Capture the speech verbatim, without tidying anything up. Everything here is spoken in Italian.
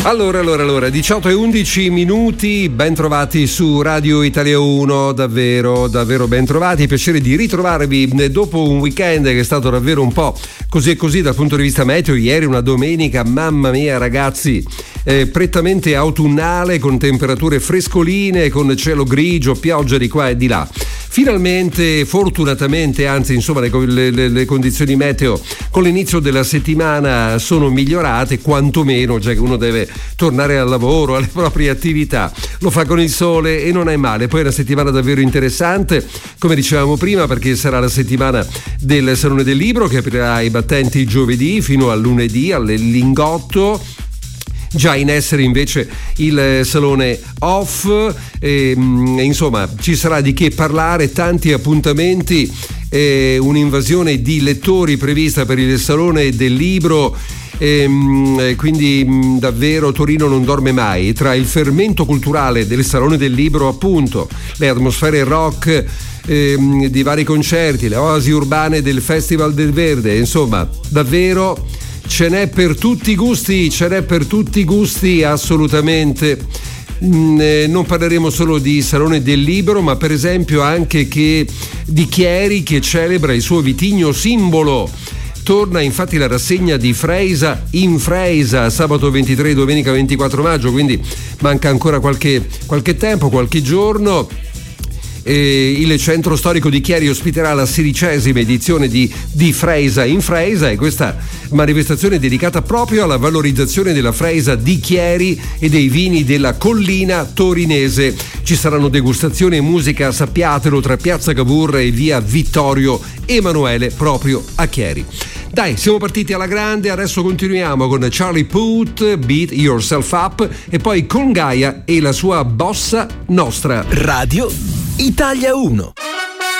Allora, allora, allora, diciotto e undici minuti, ben trovati su Radio Italia uno, davvero, davvero ben trovati, piacere di ritrovarvi dopo un weekend che è stato davvero un po' così e così dal punto di vista meteo. Ieri una domenica, mamma mia ragazzi, eh, prettamente autunnale, con temperature frescoline, con cielo grigio, pioggia di qua e di là. Finalmente, fortunatamente, anzi insomma le, le, le condizioni meteo con l'inizio della settimana sono migliorate, quantomeno, già che uno deve tornare al lavoro, alle proprie attività, lo fa con il sole e non è male. Poi è una settimana davvero interessante, come dicevamo prima, perché sarà la settimana del Salone del Libro, che aprirà i battenti giovedì fino al lunedì al Lingotto. Già in essere invece il salone off, e, insomma ci sarà di che parlare, tanti appuntamenti, e un'invasione di lettori prevista per il Salone del Libro. E, quindi davvero Torino non dorme mai, tra il fermento culturale del Salone del Libro, appunto, le atmosfere rock eh, di vari concerti, le oasi urbane del Festival del Verde, insomma davvero ce n'è per tutti i gusti, ce n'è per tutti i gusti assolutamente. Non parleremo solo di Salone del Libro, ma per esempio anche che di Chieri, che celebra il suo vitigno simbolo. Torna infatti la rassegna di Freisa in Freisa, sabato ventitré, domenica ventiquattro maggio, quindi manca ancora qualche, qualche tempo, qualche giorno. E il centro storico di Chieri ospiterà la sedicesima edizione di, di Freisa in Freisa, e questa manifestazione è dedicata proprio alla valorizzazione della Freisa di Chieri e dei vini della collina torinese. Ci saranno degustazioni e musica, sappiatelo, tra Piazza Cavour e via Vittorio Emanuele, proprio a Chieri. Dai, siamo partiti alla grande, adesso continuiamo con Charlie Puth, Beat Yourself Up, e poi con Gaia e la sua Bossa Nostra. Radio Italia uno.